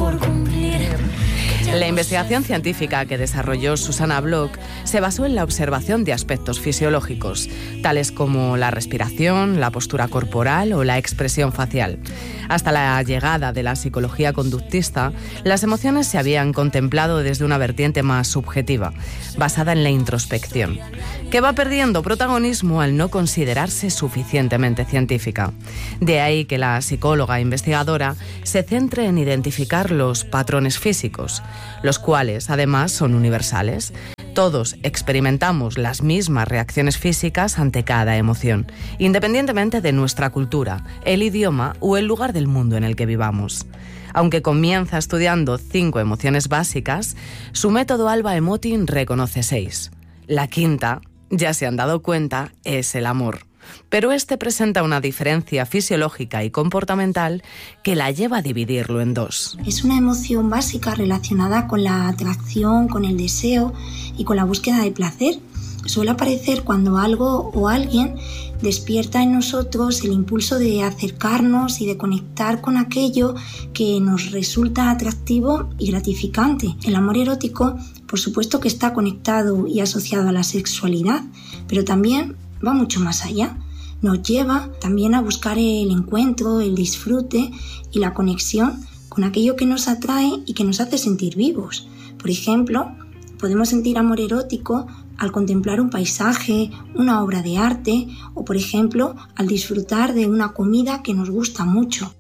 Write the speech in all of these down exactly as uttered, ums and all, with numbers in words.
por cumplir. La investigación científica que desarrolló Susanna Block se basó en la observación de aspectos fisiológicos, tales como la respiración, la postura corporal o la expresión facial. Hasta la llegada de la psicología conductista, las emociones se habían contemplado desde una vertiente más subjetiva, basada en la introspección, que va perdiendo protagonismo al no considerarse suficientemente científica. De ahí que la psicóloga investigadora se centre en identificar los patrones físicos, los cuales además son universales. Todos experimentamos las mismas reacciones físicas ante cada emoción, independientemente de nuestra cultura, el idioma o el lugar del mundo en el que vivamos. Aunque comienza estudiando cinco emociones básicas, su método Alba Emoting reconoce seis. La quinta, ya se han dado cuenta, es el amor. Pero este presenta una diferencia fisiológica y comportamental que la lleva a dividirlo en dos. Es una emoción básica relacionada con la atracción, con el deseo y con la búsqueda de placer. Suele aparecer cuando algo o alguien despierta en nosotros el impulso de acercarnos y de conectar con aquello que nos resulta atractivo y gratificante. El amor erótico, por supuesto que está conectado y asociado a la sexualidad, pero también va mucho más allá. Nos lleva también a buscar el encuentro, el disfrute y la conexión con aquello que nos atrae y que nos hace sentir vivos. Por ejemplo, podemos sentir amor erótico al contemplar un paisaje, una obra de arte o, por ejemplo, al disfrutar de una comida que nos gusta mucho.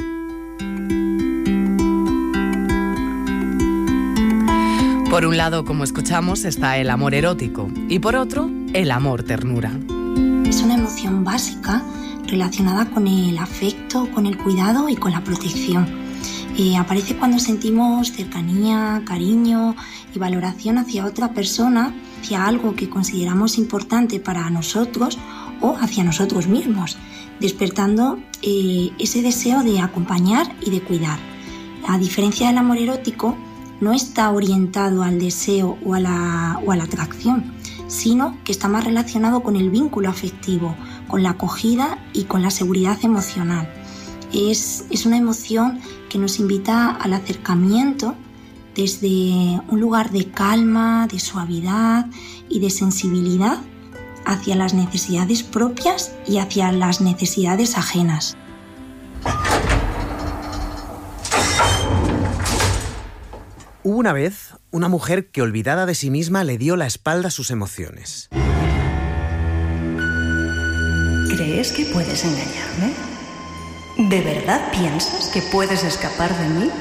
Por un lado, como escuchamos, está el amor erótico y por otro, el amor ternura. Es una emoción básica relacionada con el afecto, con el cuidado y con la protección. Eh, aparece cuando sentimos cercanía, cariño y valoración hacia otra persona, hacia algo que consideramos importante para nosotros o hacia nosotros mismos, despertando eh, ese deseo de acompañar y de cuidar. A diferencia del amor erótico, no está orientado al deseo o a la, o a la atracción, sino que está más relacionado con el vínculo afectivo, con la acogida y con la seguridad emocional. Es, es una emoción que nos invita al acercamiento desde un lugar de calma, de suavidad y de sensibilidad hacia las necesidades propias y hacia las necesidades ajenas. Hubo una vez una mujer que, olvidada de sí misma, le dio la espalda a sus emociones. ¿Crees que puedes engañarme? ¿De verdad piensas que puedes escapar de mí?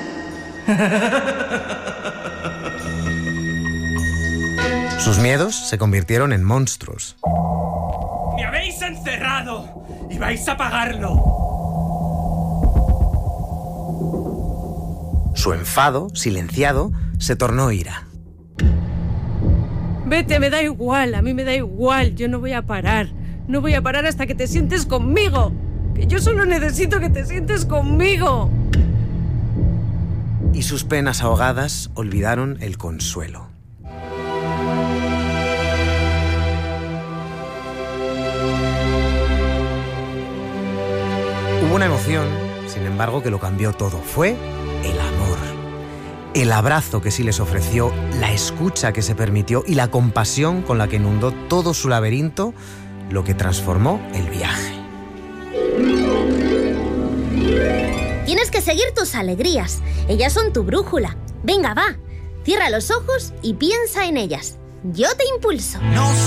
Sus miedos se convirtieron en monstruos. ¡Me habéis encerrado! ¡Y vais a pagarlo! Su enfado, silenciado, se tornó ira. Vete, me da igual, a mí me da igual, yo no voy a parar. No voy a parar hasta que te sientes conmigo. Que yo solo necesito que te sientes conmigo. Y sus penas ahogadas olvidaron el consuelo. Hubo una emoción, sin embargo, que lo cambió todo. Fue el amor. El abrazo que sí les ofreció, la escucha que se permitió y la compasión con la que inundó todo su laberinto, lo que transformó el viaje. Tienes que seguir tus alegrías. Ellas son tu brújula. Venga, va. Cierra los ojos y piensa en ellas. Yo te impulso. No